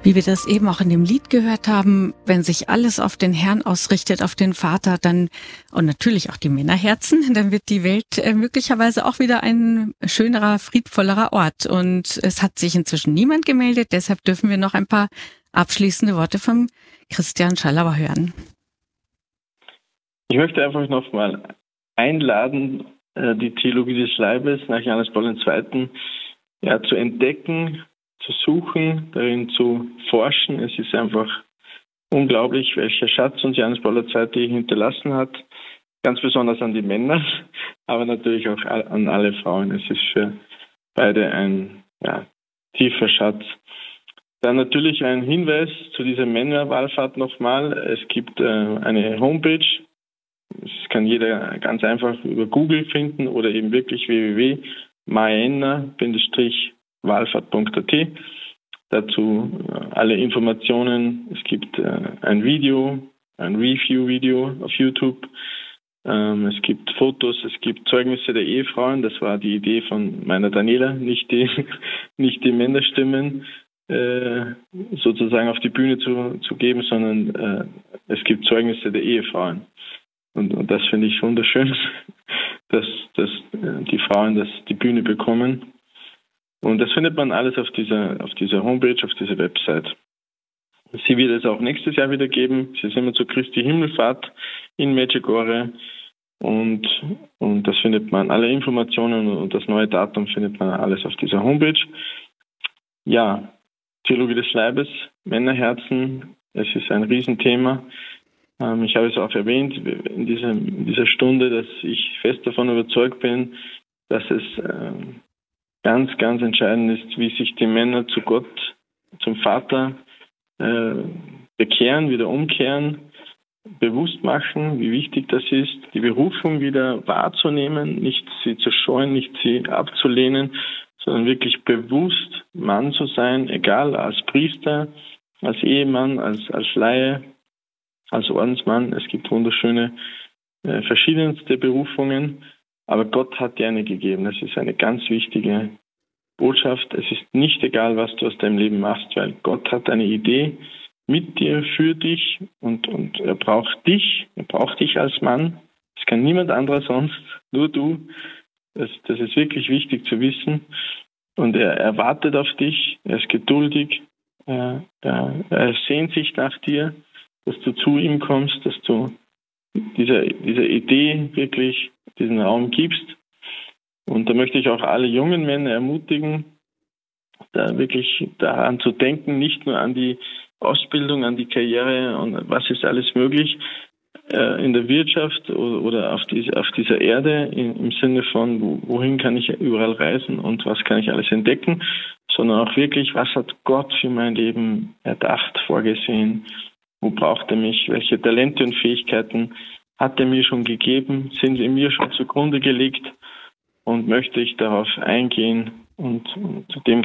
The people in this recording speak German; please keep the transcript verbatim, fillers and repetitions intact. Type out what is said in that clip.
Wie wir das eben auch in dem Lied gehört haben, wenn sich alles auf den Herrn ausrichtet, auf den Vater, dann und natürlich auch die Männerherzen, dann wird die Welt äh, möglicherweise auch wieder ein schönerer, friedvollerer Ort. Und es hat sich inzwischen niemand gemeldet, deshalb dürfen wir noch ein paar abschließende Worte vom Christian Schallauer hören. Ich möchte einfach nochmal einladen, die Theologie des Leibes nach Johannes Paul der Zweite. Ja, zu entdecken, zu suchen, darin zu forschen. Es ist einfach unglaublich, welcher Schatz uns Johannes Paul der Zweite hinterlassen hat. Ganz besonders an die Männer, aber natürlich auch an alle Frauen. Es ist für beide ein ja, tiefer Schatz. Dann natürlich ein Hinweis zu dieser Männerwallfahrt nochmal. Es gibt äh, eine Homepage. Das kann jeder ganz einfach über Google finden oder eben wirklich w w w punkt maenna Bindestrich wallfahrt punkt a t. Dazu alle Informationen. Es gibt äh, ein Video, ein Review-Video auf YouTube. Ähm, es gibt Fotos, es gibt Zeugnisse der Ehefrauen. Das war die Idee von meiner Daniela, nicht die, nicht die Männerstimmen äh, sozusagen auf die Bühne zu, zu geben, sondern äh, es gibt Zeugnisse der Ehefrauen. Und, und das finde ich wunderschön, dass, dass die Frauen das die Bühne bekommen. Und das findet man alles auf dieser, auf dieser Homepage, auf dieser Website. Sie wird es auch nächstes Jahr wieder geben. Sie sind immer zur Christi Himmelfahrt in Medjugorje. Und, und das findet man, alle Informationen und das neue Datum findet man alles auf dieser Homepage. Ja, Theologie des Leibes, Männerherzen, es ist ein Riesenthema. Ich habe es auch erwähnt in dieser, in dieser Stunde, dass ich fest davon überzeugt bin, dass es ganz, ganz entscheidend ist, wie sich die Männer zu Gott, zum Vater äh, bekehren, wieder umkehren, bewusst machen, wie wichtig das ist, die Berufung wieder wahrzunehmen, nicht sie zu scheuen, nicht sie abzulehnen, sondern wirklich bewusst Mann zu sein, egal als Priester, als Ehemann, als, als Laie, als Ordensmann. Es gibt wunderschöne, äh, verschiedenste Berufungen, aber Gott hat dir eine gegeben. Das ist eine ganz wichtige Botschaft. Es ist nicht egal, was du aus deinem Leben machst, weil Gott hat eine Idee mit dir, für dich und, und er braucht dich. Er braucht dich als Mann. Es kann niemand anderer sonst, nur du. Das, das ist wirklich wichtig zu wissen. Und er, er wartet auf dich. Er ist geduldig. Er, er, er sehnt sich nach dir, dass du zu ihm kommst, dass du dieser, dieser Idee wirklich diesen Raum gibst. Und da möchte ich auch alle jungen Männer ermutigen, da wirklich daran zu denken, nicht nur an die Ausbildung, an die Karriere und was ist alles möglich äh, in der Wirtschaft oder, oder auf, diese, auf dieser Erde in, im Sinne von, wo, wohin kann ich überall reisen und was kann ich alles entdecken, sondern auch wirklich, was hat Gott für mein Leben erdacht, vorgesehen, wo braucht er mich, welche Talente und Fähigkeiten hat er mir schon gegeben, sind sie mir schon zugrunde gelegt und möchte ich darauf eingehen und, und dem